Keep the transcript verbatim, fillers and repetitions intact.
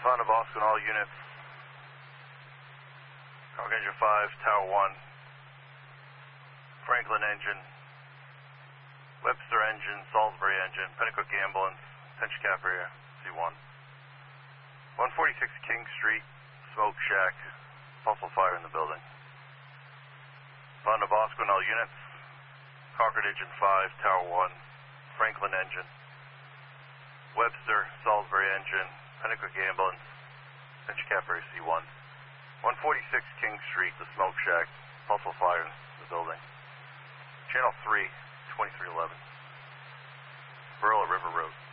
Fonda Boston, all units. Concord Engine five, Tower one. Franklin engine. Webster engine, Salisbury engine, Pennacook ambulance, Tench Cap area, C one. one forty-six King Street, smoke shack, possible fire in the building. Fonda Boston, all units. Concord Engine five, Tower one. Franklin engine. Webster, Salisbury engine, Pennacook ambulance, Tench Cap area, C one. one forty-six King Street, the smoke shack, possible fire in the building. Channel three, twenty-three eleven. Berla River Road.